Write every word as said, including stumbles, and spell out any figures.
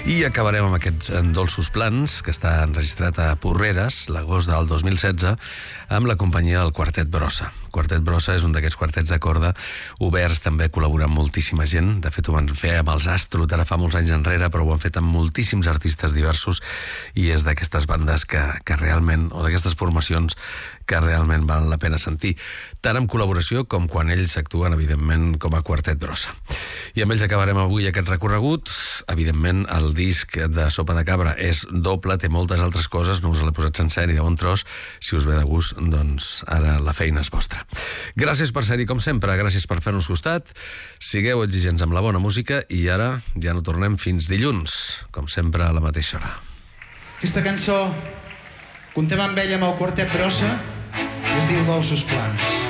I acabarem amb aquests Dolços Plans, que està enregistrat a Porreres, l'agost del dos mil setze, amb la companyia del Quartet Brossa. Quartet Brossa és un d'aquests quartets de corda oberts, també col·labora amb moltíssima gent. De fet, ho van fer amb els Astrut ara fa molts anys enrere, però ho han fet amb moltíssims artistes diversos i és d'aquestes bandes que, que realment, o d'aquestes formacions que realment valen la pena sentir, tant en col·laboració com quan ells actuen, evidentment, com a Quartet Brossa. I amb ells acabarem avui aquest recorregut. Evidentment, el disc de Sopa de Cabra és doble, té moltes altres coses, no us l'he posat sencer ni de bon tros. Si us ve de gust, doncs ara la feina és vostra. Gràcies per ser-hi com sempre, gràcies per fer-nos costat, sigueu exigents amb la bona música i ara ja no tornem fins dilluns, com sempre a la mateixa hora. Aquesta cançó, contem amb ella amb el Quartet Brossa i es diu Dolços Plans.